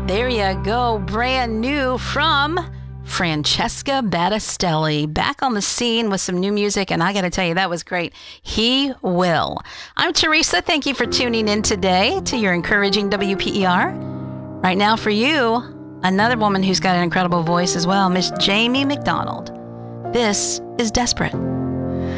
There you go. Brand new from Francesca Battistelli. Back on the scene with some new music, and I got to tell you, that was great. He Will. I'm Teresa. Thank you for tuning in today to your encouraging WPER. Right now for you, another woman who's got an incredible voice as well, Miss Jamie McDonald. This is Desperate.